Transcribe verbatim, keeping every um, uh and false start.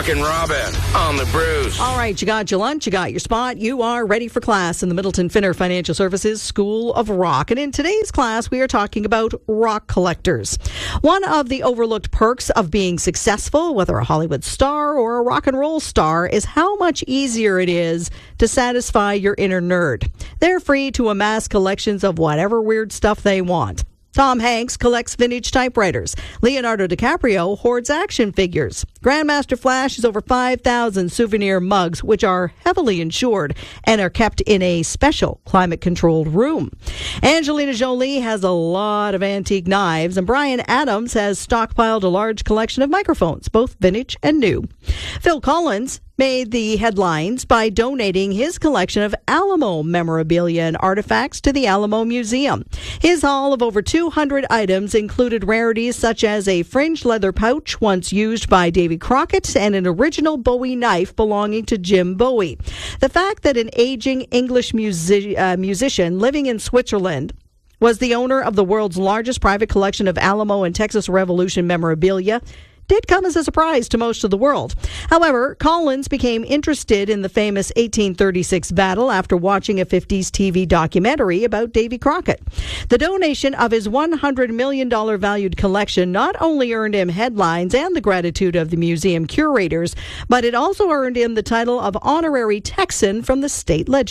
Rockin' Robin on the Bruce. All right, you got your lunch, you got your spot. You are ready for class in the Middleton Finner Financial Services School of Rock. And in today's class, we are talking about rock collectors. One of the overlooked perks of being successful, whether a Hollywood star or a rock and roll star, is how much easier it is to satisfy your inner nerd. They're free to amass collections of whatever weird stuff they want. Tom Hanks collects vintage typewriters. Leonardo DiCaprio hoards action figures. Grandmaster Flash has over five thousand souvenir mugs, which are heavily insured and are kept in a special climate-controlled room. Angelina Jolie has a lot of antique knives, and Bryan Adams has stockpiled a large collection of microphones, both vintage and new. Phil Collins made the headlines by donating his collection of Alamo memorabilia and artifacts to the Alamo Museum. His haul of over two hundred items included rarities such as a fringed leather pouch once used by Davy Crockett and an original Bowie knife belonging to Jim Bowie. The fact that an aging English music, uh, musician living in Switzerland was the owner of the world's largest private collection of Alamo and Texas Revolution memorabilia did come as a surprise to most of the world. However, Collins became interested in the famous eighteen thirty-six battle after watching a fifties T V documentary about Davy Crockett. The donation of his one hundred million dollars valued collection not only earned him headlines and the gratitude of the museum curators, but it also earned him the title of Honorary Texan from the state legislature.